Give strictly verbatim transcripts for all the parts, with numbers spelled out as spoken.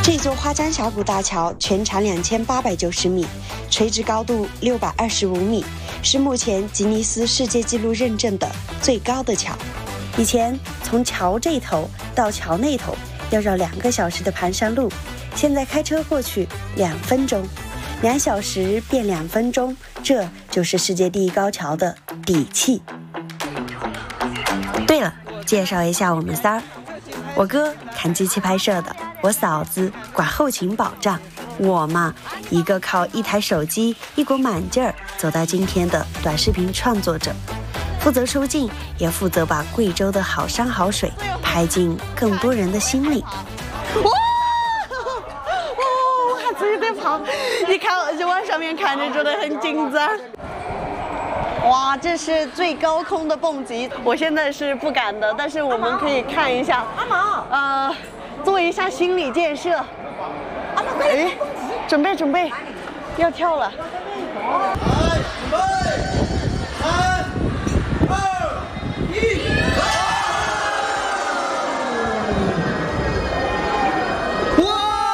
这座花江峡谷大桥全长两千八百九十米，垂直高度六百二十五米，是目前吉尼斯世界纪录认证的最高的桥。以前从桥这头到桥那头要绕两个小时的盘山路，现在开车过去两分钟，两小时变两分钟，这就是世界第一高桥的底气。对了，介绍一下我们仨儿，我哥看机器拍摄的，我嫂子管后勤保障，我嘛，一个靠一台手机一股满劲儿走到今天的短视频创作者，负责出镜，也负责把贵州的好山好水拍进更多人的心里。 哇！哦，我还自己在跑，一看就往上面看着觉得很紧张。哇，这是最高空的蹦极，我现在是不敢的，但是我们可以看一下， 阿毛， 呃，做一下心理建设。 阿毛，快点！ 准备准备，要跳了。 来，准备，三、二、一，哇！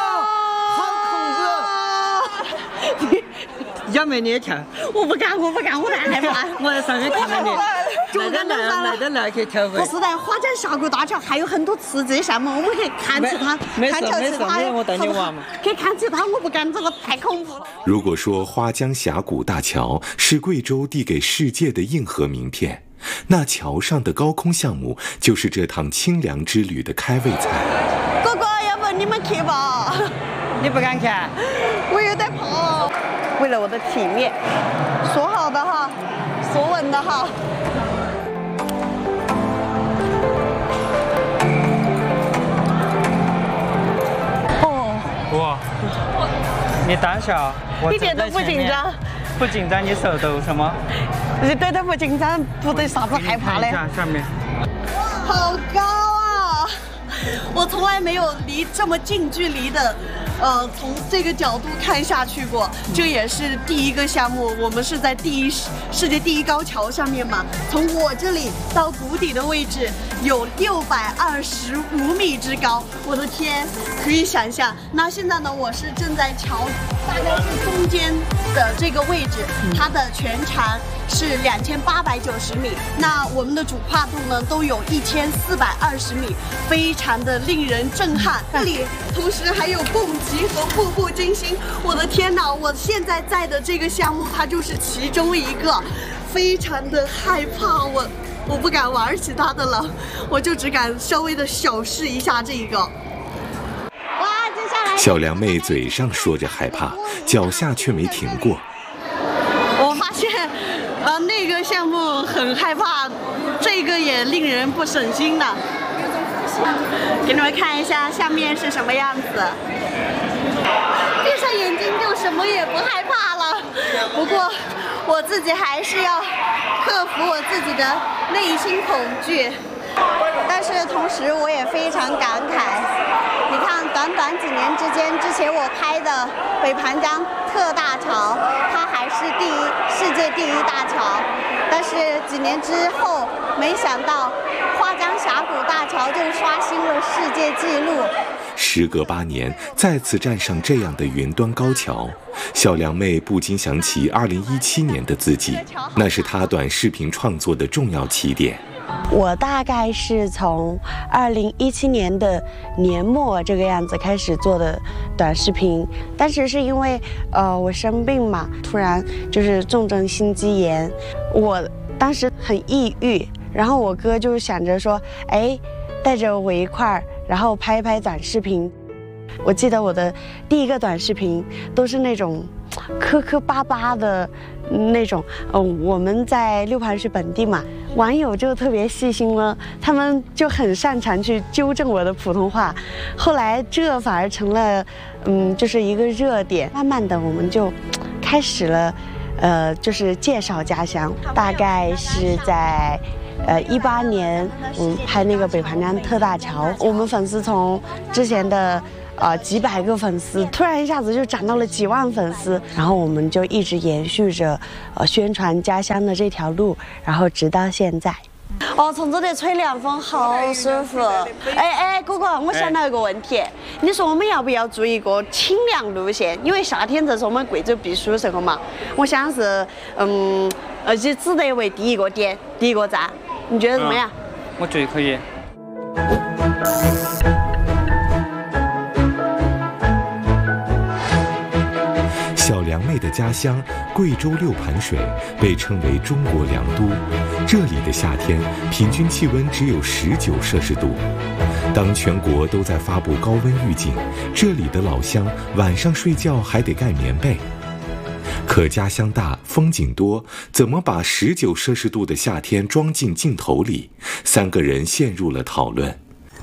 好恐怖！要没你也跳？ 我不敢，我不敢，我太害怕。 我在上面看看你，来得来，来得来可以跳回。 不是在花江峡谷大桥还有很多刺激项目，我们可以看其他，看其他。 我带你玩嘛。 可以看其他，我不敢，这个太恐怖了。 如果说花江峡谷大桥是贵州递给世界的硬核名片，那桥上的高空项目就是这趟清凉之旅的开胃菜。 哥哥，要不你们去吧？ 你不敢看？ 我有点怕。为了我的体面，说好的哈，说稳的哈。哦， 哇，你胆小，我一点都不紧张， 不紧张，你手抖什么？ 一点都不紧张，不对啥子害怕嘞。 下面， 好高啊！我从来没有离这么近距离的。呃，从这个角度看下去过，这也是第一个项目。我们是在第一世界第一高桥上面嘛，从我这里到谷底的位置有六百二十五米之高，我的天，可以想象。那现在呢，我是正在桥大概是中间的这个位置，它的全长是两千八百九十米，那我们的主跨度呢都有一千四百二十米，非常的令人震撼。这里同时还有蹦极和步步惊心，我的天哪！我现在在的这个项目它就是其中一个，非常的害怕，我我不敢玩其他的了，我就只敢稍微的小试一下这个。哇，接下来小凉妹嘴上说着害怕，脚下却没停过。 我发现，呃，那个项目很害怕，这个也令人不省心的。给你们看一下下面是什么样子，闭上眼睛就什么也不害怕了。不过我自己还是要克服我自己的内心恐惧，但是同时我也非常感慨。你看，短短几年之间，之前我拍的北盘江特大桥，它还是第一世界第一大桥，但是几年之后，没想到花江峡谷大桥就刷新了世界纪录。 时隔八年，再次站上这样的云端高桥，小凉妹不禁想起二零一七年的自己，那是她短视频创作的重要起点。 我大概是从二零一七年的年末这个样子开始做的短视频，但是是因为呃我生病嘛，突然就是重症心肌炎，我当时很抑郁，然后我哥就想着说，哎，带着我一块儿，然后拍一拍短视频。我记得我的第一个短视频都是那种磕磕巴巴的那种，嗯，我们在六盘水本地嘛，网友就特别细心了，他们就很擅长去纠正我的普通话。后来这反而成了，嗯，就是一个热点。慢慢的，我们就开始了，呃，就是介绍家乡。大概是在呃一八年，嗯，拍那个北盘江特大桥，我们粉丝从之前的呃几百个粉丝，突然一下子就涨到了几万粉丝，然后我们就一直延续着呃宣传家乡的这条路，然后直到现在。 哦，从这里吹凉风好舒服。哎哎，哥哥，我想到一个问题，你说我们要不要做一个清凉路线？因为夏天这是我们贵州避暑时候嘛。我想是，嗯，而且指德为第一个点，第一个站，你觉得怎么样？ 嗯、我觉得可以。 小凉妹的家乡贵州六盘水被称为中国凉都，这里的夏天平均气温只有十九摄氏度。当全国都在发布高温预警，这里的老乡晚上睡觉还得盖棉被。可家乡大，风景多，怎么把十九摄氏度的夏天装进镜头里？三个人陷入了讨论。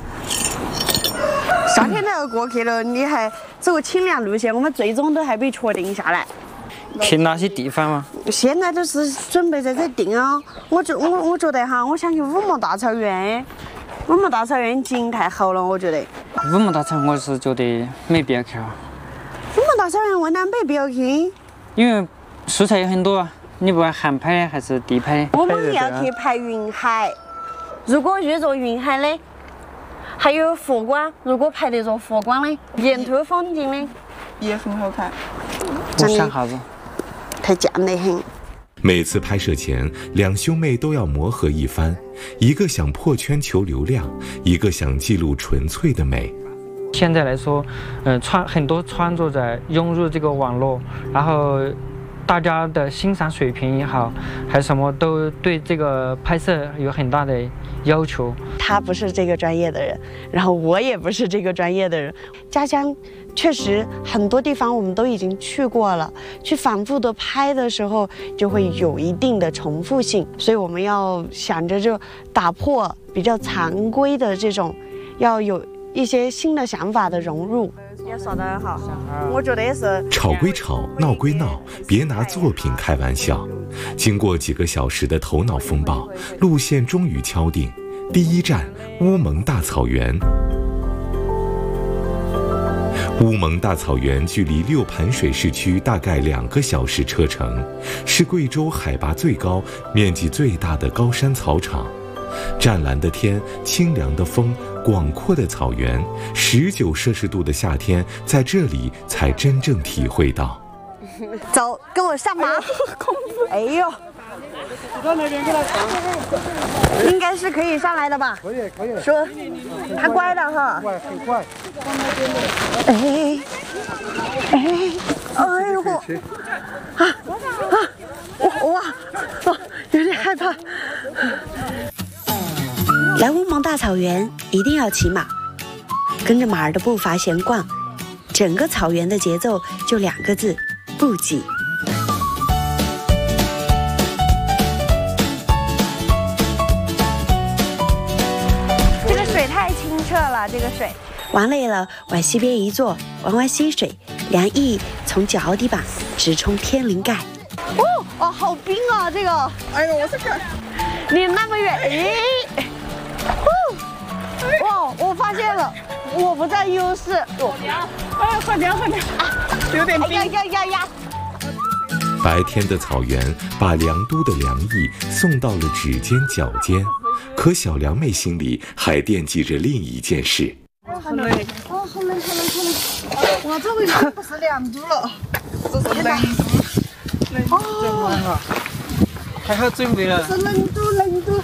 夏天都要过去了，你还走个清凉路线，我们最终都还没确定下来。 去哪些地方吗？ 现在都是准备在这定啊。我觉我我觉得哈，我想去五毛大草原。五毛大草原景太好了，我觉得。 五毛大草原我是觉得没必要去啊。 五毛大草原为哪没必要去？ 因为蔬菜有很多啊，你不管航拍还是地拍。 我们要去拍云海，如果遇着云海的。还有佛光，如果拍得着佛光的，沿途风景的， 也很好看。 我想啥子？ 太贱得很。 每次拍摄前，两兄妹都要磨合一番，一个想破圈求流量，一个想记录纯粹的美。 现在来说，嗯、呃，创很多创作者涌入这个网络，然后大家的欣赏水平也好，还是什么，都对这个拍摄有很大的要求。 他不是这个专业的人，然后我也不是这个专业的人。家乡确实很多地方我们都已经去过了，去反复的拍的时候就会有一定的重复性，所以我们要想着就打破比较常规的这种，要有一些新的想法的融入。也说得很好，我觉得也是。 吵归吵，闹归闹，别拿作品开玩笑。经过几个小时的头脑风暴，路线终于敲定。第一站，乌蒙大草原。乌蒙大草原距离六盘水市区大概两个小时车程，是贵州海拔最高、面积最大的高山草场。湛蓝的天，清凉的风，广阔的草原，十九摄氏度的夏天，在这里才真正体会到。 走，跟我上马。哎呦， 到那边给他看。 应该是可以上来的吧？ 可以，可以。 说，他乖的哈。 快，很快。 哎，哎，哎呦我，啊啊，哇哇，有点害怕。 来乌蒙大草原一定要骑马，跟着马儿的步伐闲逛，整个草原的节奏就两个字：不挤。 这个水太清澈了，这个水。 玩累了，往西边一坐，玩玩溪水，凉意从脚底板直冲天灵盖。 哦哦，好冰啊！这个， 哎呦，我是看， 离那么远，哎。哇！我发现了，我不占优势。 哎，快点，快点，有点冰。 呀呀呀呀！ 白天的草原把凉都的凉意送到了指尖脚尖，可小凉妹心里还惦记着另一件事。 好累， 哦，好冷，好冷，好冷！哇，这回已经不是凉都了， 这是冷都，冷都真完了，还好准备了。 是冷都，冷都。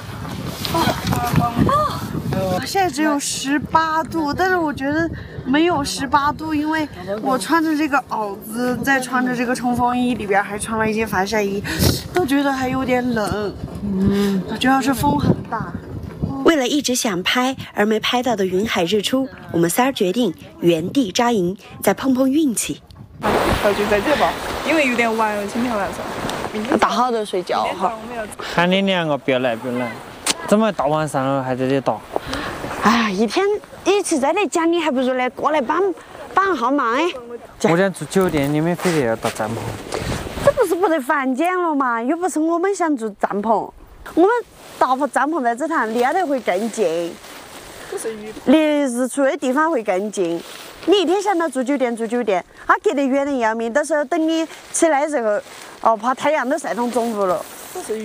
哦，现在只有十八度，但是我觉得没有十八度，因为我穿着这个袄子，再穿着这个冲锋衣，里边还穿了一件防晒衣，都觉得还有点冷。嗯，主要是风很大。 为了一直想拍而没拍到的云海日出，我们仨儿决定原地扎营，再碰碰运气。 那就在这吧，因为有点晚了，今天晚上。 打好的睡觉哈。 喊你两个不要来，不要来，怎么大晚上了还在这打？ 哎呀，一天一直在那讲，你还不如来过来帮帮号忙哎。 我想住酒店，你们非得要搭帐篷。 这不是不得房间了嘛？又不是我们想住帐篷，我们搭个帐篷在这趟离得会更近，离日出的地方会更近。你一天想到住酒店住酒店，啊，隔得远的要命。到时候等你起来的时候，哦，怕太阳都晒成中午了。 这是